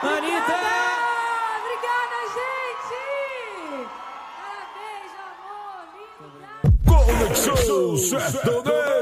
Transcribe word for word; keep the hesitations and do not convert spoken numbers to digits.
Anitta! Obrigada, gente! Parabéns, amor, lindo! Conexão Sertaneja.